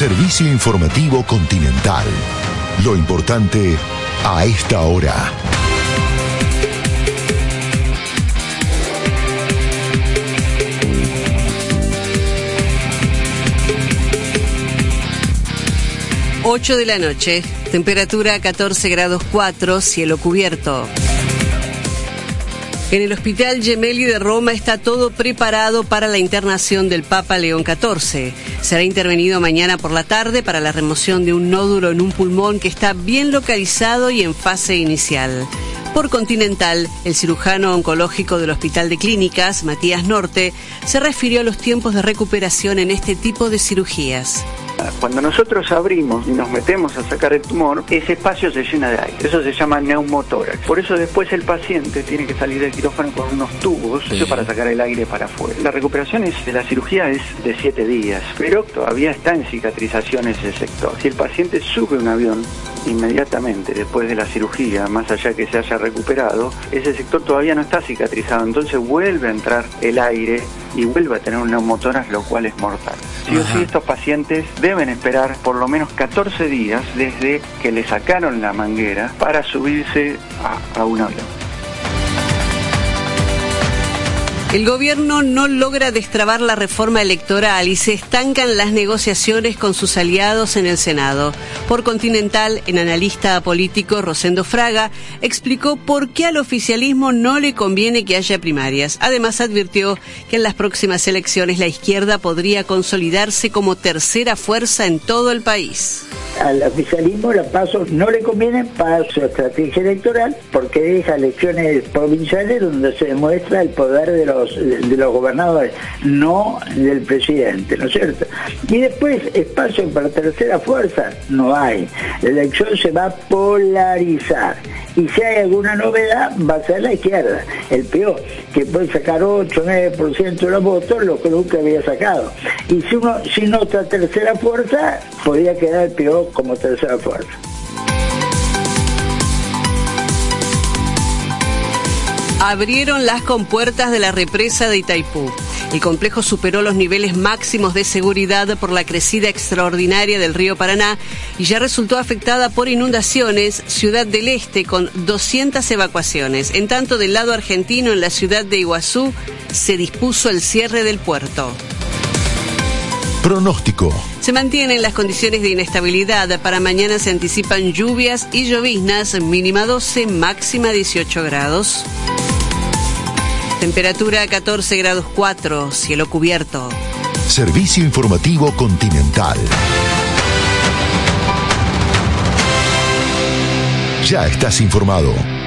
Servicio informativo Continental. Lo importante a esta hora. Ocho de la noche, temperatura 14 grados 4, cielo cubierto. En el Hospital Gemelli de Roma está todo preparado para la internación del Papa León XIV. Será intervenido mañana por la tarde para la remoción de un nódulo en un pulmón que está bien localizado y en fase inicial. Por Continental, el cirujano oncológico del Hospital de Clínicas, Matías Norte, se refirió a los tiempos de recuperación en este tipo de cirugías. Cuando nosotros abrimos y nos metemos a sacar el tumor, ese espacio se llena de aire. Eso se llama neumotórax. Por eso después el paciente tiene que salir del quirófano con unos tubos, eso para sacar el aire para afuera. La recuperación de la cirugía es de 7 días, pero todavía está en cicatrización ese sector. Si el paciente sube un avión inmediatamente después de la cirugía, más allá que se haya recuperado, ese sector todavía no está cicatrizado, entonces vuelve a entrar el aire y vuelve a tener un neumotórax, lo cual es mortal. Sí o sí, estos pacientes deben esperar por lo menos 14 días desde que le sacaron la manguera para subirse a un avión. El gobierno no logra destrabar la reforma electoral y se estancan las negociaciones con sus aliados en el Senado. Por Continental, el analista político Rosendo Fraga explicó por qué al oficialismo no le conviene que haya primarias. Además, advirtió que en las próximas elecciones la izquierda podría consolidarse como tercera fuerza en todo el país. Al oficialismo la PASO no le conviene para su estrategia electoral porque deja elecciones provinciales donde se demuestra el poder de los gobernadores, no del presidente, ¿no es cierto? Y después espacio para tercera fuerza no hay. La elección se va a polarizar y si hay alguna novedad va a ser la izquierda, el peor, que puede sacar 8-9% de los votos, lo que nunca había sacado. Y si no está tercera fuerza, podría quedar el peor como tercera fuerza. Abrieron las compuertas de la represa de Itaipú. El complejo superó los niveles máximos de seguridad por la crecida extraordinaria del río Paraná y ya resultó afectada por inundaciones Ciudad del Este con 200 evacuaciones. En tanto, del lado argentino, en la ciudad de Iguazú, se dispuso el cierre del puerto. Pronóstico. Se mantienen las condiciones de inestabilidad. Para mañana se anticipan lluvias y lloviznas, mínima 12, máxima 18 grados. Temperatura 14 grados 4, cielo cubierto. Servicio informativo Continental. Ya estás informado.